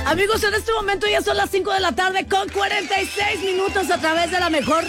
Amigos, en este momento ya son las 5 de la tarde con 46 minutos a través de la mejor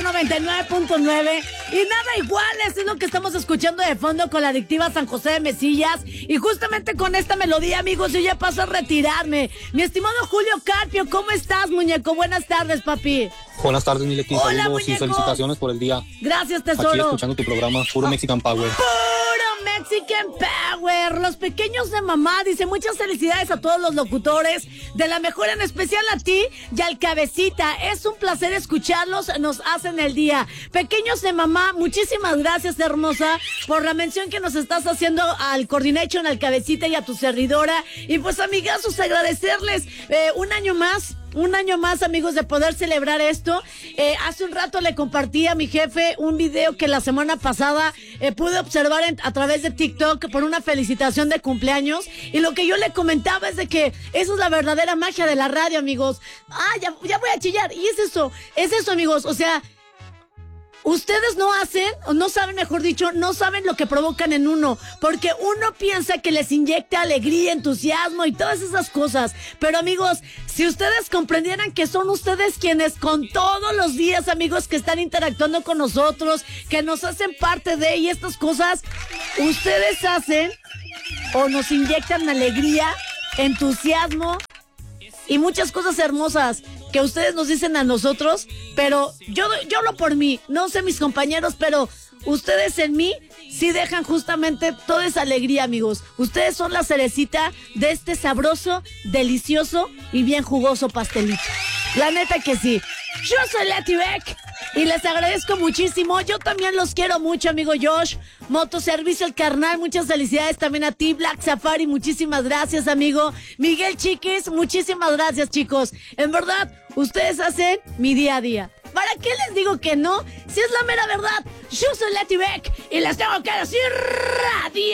99.9. Y nada igual, es lo que estamos escuchando de fondo con la adictiva San José de Mesillas. Y justamente con esta melodía, amigos, yo ya paso a retirarme. Mi estimado Julio Carpio, ¿cómo estás, muñeco? Buenas tardes, papi. Buenas tardes, mi Leti. Hola, saludos y felicitaciones por el día. Gracias, tesoro. Aquí escuchando tu programa, Puro Mexican Power. Puro Mexican Power. Los pequeños de mamá. Dice, muchas felicidades a todos los locutores de la mejor, en especial a ti y al Cabecita. Es un placer escucharlos, nos hacen el día. Pequeños de mamá, muchísimas gracias, hermosa, por la mención que nos estás haciendo al Coordination, al Cabecita y a tu servidora. Y pues, amigazos, agradecerles un año más, amigos, de poder celebrar esto. Hace un rato le compartí a mi jefe un video que la semana pasada pude observar a través de TikTok por una felicitación de cumpleaños. Y lo que yo le comentaba es de que eso es la verdadera magia de la radio, amigos. Ya voy a chillar. Y es eso, amigos. O sea, ustedes no saben, mejor dicho, no saben lo que provocan en uno, porque uno piensa que les inyecta alegría, entusiasmo y todas esas cosas, pero amigos, si ustedes comprendieran que son ustedes quienes con todos los días, amigos, que están interactuando con nosotros, que nos hacen parte de, y estas cosas, ustedes hacen o nos inyectan alegría, entusiasmo y muchas cosas hermosas que ustedes nos dicen a nosotros, pero yo hablo por mí, no sé mis compañeros, pero ustedes en mí sí dejan justamente toda esa alegría, amigos. Ustedes son la cerecita de este sabroso, delicioso y bien jugoso pastelito. La neta que sí. Yo soy Leti Beck y les agradezco muchísimo. Yo también los quiero mucho, amigo Josh. Motoservicio El Carnal, muchas felicidades también a ti. Black Safari, muchísimas gracias, amigo. Miguel Chiquis, muchísimas gracias, chicos. En verdad, ustedes hacen mi día a día. ¿Para qué les digo que no? Si es la mera verdad. Yo soy Leti Beck y les tengo que decir adiós.